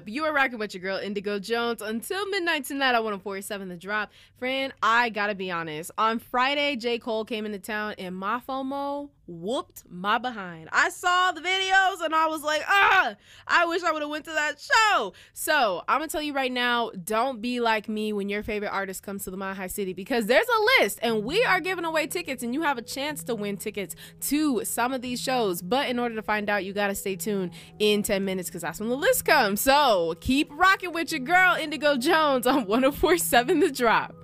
up? You are rocking with your girl Indigo Jones until midnight tonight on 104.7 The Drop. Friend, I gotta be honest. On Friday, J. Cole came into town and my FOMO whooped my behind. I saw the videos and I was like, I wish I would have went to that show. So I'm gonna tell you right now, don't be like me when your favorite artist comes to the Mile High City, because there's a list and we are giving away tickets and you have a chance to win tickets to some of these shows. But in order to find out, you gotta stay tuned in 10 minutes because that's when the list comes. So keep rocking with your girl Indigo Jones on 104.7 The Drop.